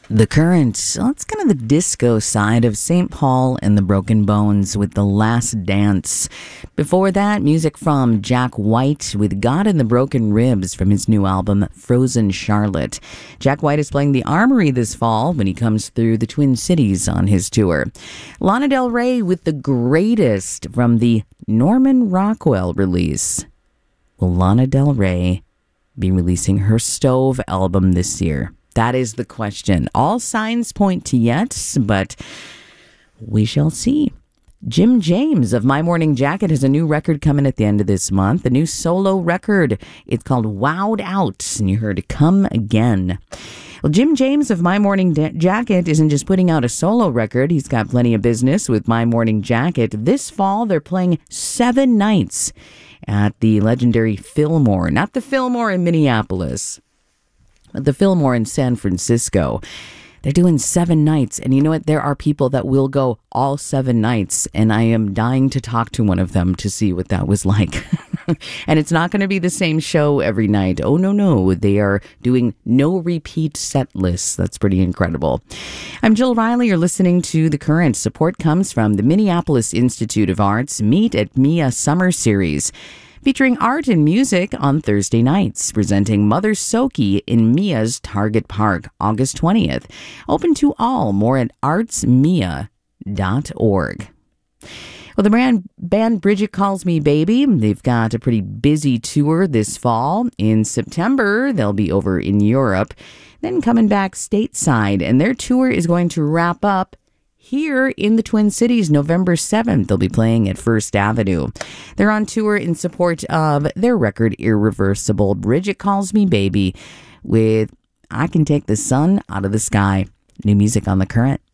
The Current, well, it's kind of the disco side of St. Paul and the Broken Bones with The Last Dance. Before that, music from Jack White with God and the Broken Ribs from his new album, Frozen Charlotte. Jack White is playing the Armory this fall when he comes through the Twin Cities on his tour. Lana Del Rey with The Greatest from the Norman Rockwell release. Will Lana Del Rey be releasing her Stove album this year? That is the question. All signs point to yes, but we shall see. Jim James of My Morning Jacket has a new record coming at the end of this month, a new solo record. It's called Wowed Out, and you heard Come Again. Well, Jim James of My Morning Jacket isn't just putting out a solo record. He's got plenty of business with My Morning Jacket. This fall, they're playing 7 nights at the legendary Fillmore, not the Fillmore in Minneapolis, the Fillmore in San Francisco. They're doing 7 nights. And you know what? There are people that will go all 7 nights. And I am dying to talk to one of them to see what that was like. And it's not going to be the same show every night. Oh, no. They are doing no repeat set lists. That's pretty incredible. I'm Jill Riley. You're listening to The Current. Support comes from the Minneapolis Institute of Arts Meet at Mia Summer Series, featuring art and music on Thursday nights, presenting Mother Soki in Mia's Target Park, August 20th. Open to all. More at artsmia.org. Well, the band Bridget Calls Me Baby, they've got a pretty busy tour this fall. In September, they'll be over in Europe, then coming back stateside, and their tour is going to wrap up here in the Twin Cities, November 7th. They'll be playing at First Avenue. They're on tour in support of their record Irreversible. Bridget Calls Me Baby with I Can Take the Sun Out of the Sky. New music on The Current.